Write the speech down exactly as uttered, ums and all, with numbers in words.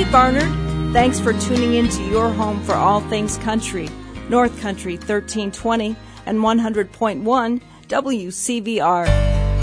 Steve Barnard. Thanks for tuning in to your home for all things country. North Country thirteen twenty and one hundred point one W C V R.